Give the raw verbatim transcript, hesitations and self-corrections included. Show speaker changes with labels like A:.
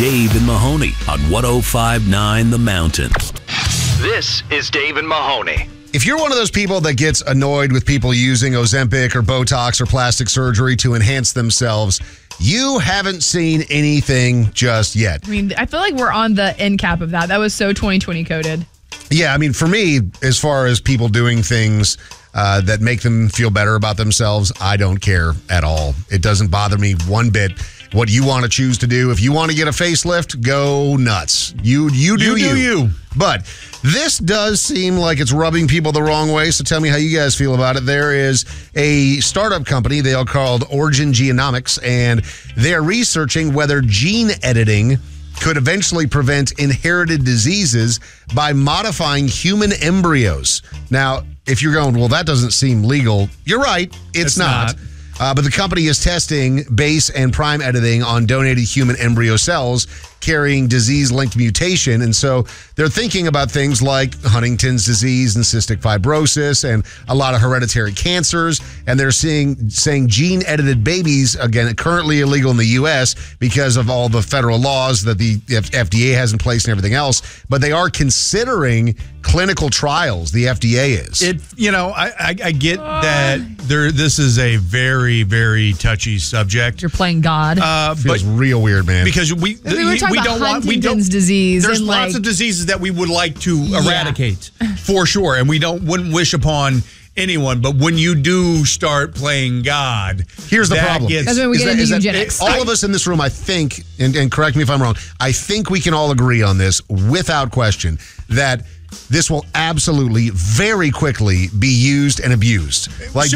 A: Dave and Mahoney on one oh five point nine The Mountain.
B: This is Dave and Mahoney.
C: If you're one of those people that gets annoyed with people using Ozempic or Botox or plastic surgery to enhance themselves, you haven't seen anything just yet.
D: I mean, I feel like we're on the end cap of that. That was so twenty twenty coded.
C: Yeah, I mean, for me, as far as people doing things uh, that make them feel better about themselves, I don't care at all. It doesn't bother me one bit. What you want to choose to do. If you want to get a facelift, go nuts. You you do you.
E: You do you.
C: But this does seem like it's rubbing people the wrong way, so tell me how you guys feel about it. There is a startup company, they are called Origin Genomics, and they are researching whether gene editing could eventually prevent inherited diseases by modifying human embryos. Now, if you're going, well, that doesn't seem legal, you're right, it's,
E: It's
C: not.
E: not.
C: Uh, but the company is testing base and prime editing on donated human embryo cells carrying disease-linked mutation. And so they're thinking about things like Huntington's disease and cystic fibrosis and a lot of hereditary cancers. And they're seeing saying gene-edited babies, again, currently illegal in the U S because of all the federal laws that the F D A has in place and everything else. But they are considering clinical trials, the F D A is.
E: It, you know, I, I, I get that there. This is a very, very touchy subject.
D: You're playing God.
E: Uh,
C: Feels
E: but
C: real weird, man.
E: because we
D: I mean, we're talking
E: we
D: about
E: don't want we
D: Huntington's
E: don't
D: disease.
E: There's
D: and
E: lots
D: like,
E: of diseases that we would like to
D: Yeah.
E: eradicate for sure, and we don't wouldn't wish upon anyone. But when you do start playing God,
C: Here's the
E: that
C: problem.
E: gets-
D: That's when we
C: Is
D: get
C: that-
D: into
C: is that-
D: eugenics.
C: all of us in this room, I think, and, and correct me if I'm wrong, I think we can all agree on this without question that this will absolutely very quickly be used and abused. Like